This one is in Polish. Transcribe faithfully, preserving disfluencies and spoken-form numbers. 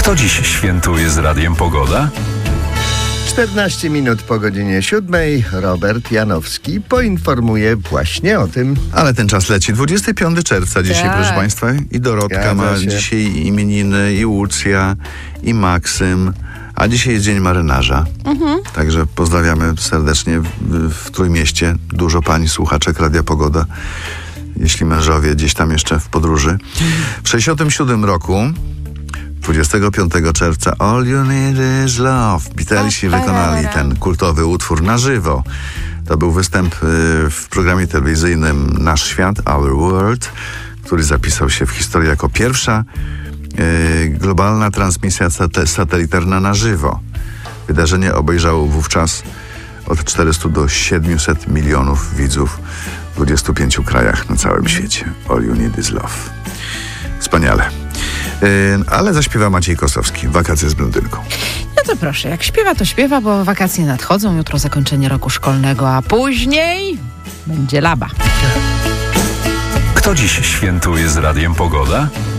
Kto dziś świętuje z Radiem Pogoda? czternaście minut po godzinie siódmej Robert Janowski poinformuje właśnie o tym. Ale ten czas leci. dwudziestego piątego czerwca dzisiaj, Tak. proszę Państwa. I Dorotka Zgadza ma się. dzisiaj imieniny, i Łucja, i Maksym. A dzisiaj jest Dzień Marynarza. Mhm. Także pozdrawiamy serdecznie w, w Trójmieście. Dużo pań słuchaczek Radia Pogoda. Jeśli mężowie gdzieś tam jeszcze w podróży. W sześćdziesiątym siódmym roku, dwudziestego piątego czerwca, All You Need Is Love. Beatlesi wykonali ten kultowy utwór na żywo. To był występ y, w programie telewizyjnym Nasz Świat, Our World, który zapisał się w historii jako pierwsza y, globalna transmisja sat- satelitarna na żywo. Wydarzenie obejrzało wówczas od czterystu do siedmiuset milionów widzów w dwudziestu pięciu krajach na całym świecie. All You Need Is Love. Wspaniale. Yy, ale zaśpiewa Maciej Kosowski. Wakacje z blondynką. No to proszę, jak śpiewa, to śpiewa, bo wakacje nadchodzą, jutro zakończenie roku szkolnego, a później będzie laba. Kto dziś świętuje z Radiem Pogoda?